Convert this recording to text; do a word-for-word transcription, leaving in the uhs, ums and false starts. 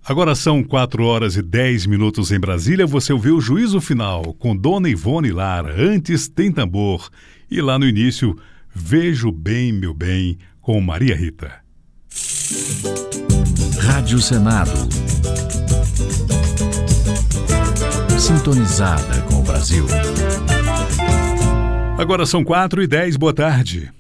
Agora são quatro horas e dez minutos em Brasília. Você ouviu o Juízo Final com Dona Ivone Lara. Antes tem tambor. E lá no início, Vejo Bem, Meu Bem, com Maria Rita. Rádio Senado. Sintonizada com o Brasil. Agora são quatro e dez. Boa tarde.